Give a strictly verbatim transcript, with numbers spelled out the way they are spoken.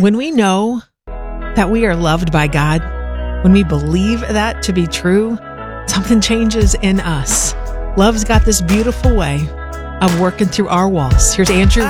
When we know that we are loved by God, when we believe that to be true, something changes in us. Love's got this beautiful way of working through our walls. Here's Andrew